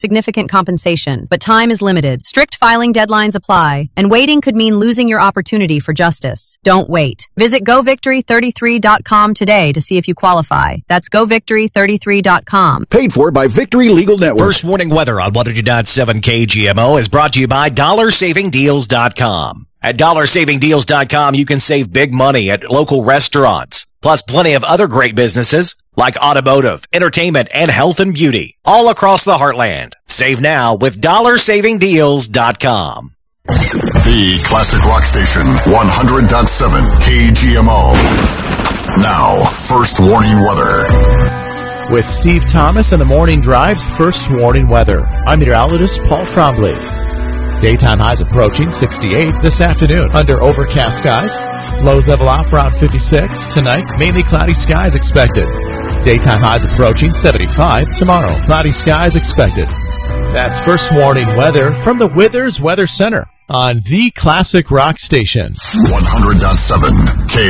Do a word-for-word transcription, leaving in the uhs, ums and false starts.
significant compensation, but time is limited. Strict filing deadlines apply, and waiting could mean losing your opportunity for justice. Don't wait. Visit go victory thirty-three dot com today to see if you qualify. That's go victory thirty-three dot com. Paid for by Victory Legal Network. First Warning Weather on one hundred point seven K G M O is brought to you by dollar saving deals dot com. At dollar saving deals dot com, you can save big money at local restaurants, plus plenty of other great businesses like automotive, entertainment, and health and beauty, all across the heartland. Save now with dollar saving deals dot com. The Classic Rock Station, one hundred point seven K G M O. Now, First Warning Weather. With Steve Thomas and the Morning Drive's First Warning Weather, I'm meteorologist Paul Trombley. Daytime highs approaching sixty-eight this afternoon under overcast skies. Lows level off around fifty-six. Tonight, mainly cloudy skies expected. Daytime highs approaching seventy-five tomorrow. Cloudy skies expected. That's First Warning Weather from the Withers Weather Center on the Classic Rock Station. one hundred point seven K